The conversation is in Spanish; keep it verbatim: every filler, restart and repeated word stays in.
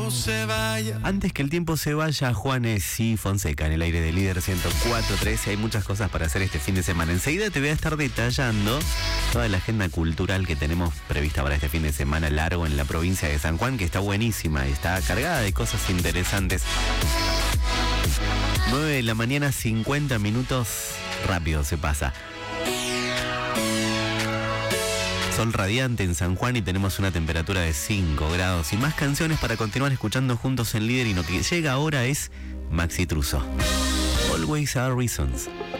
tiempo se vaya. Antes que el tiempo se vaya, Juanes y Fonseca en el aire de Líder ciento cuatro punto tres. Hay muchas cosas para hacer este fin de semana. Enseguida te voy a estar detallando toda la agenda cultural que tenemos prevista para este fin de semana largo en la provincia de San Juan, que está buenísima y está cargada de cosas interesantes. nueve de la mañana, cincuenta minutos. Rápido se pasa. Sol radiante en San Juan y tenemos una temperatura de cinco grados y más canciones para continuar escuchando juntos en Líder, y lo que llega ahora es Maxi Truso. Always Are Reasons.